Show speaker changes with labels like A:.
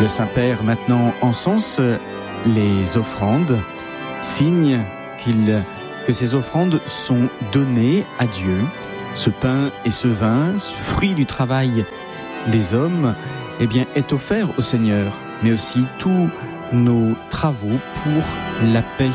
A: Le Saint-Père maintenant encense les offrandes, signe que ces offrandes sont données à Dieu. Ce pain et ce vin, ce fruit du travail des hommes, est offert au Seigneur, mais aussi tous nos travaux pour la paix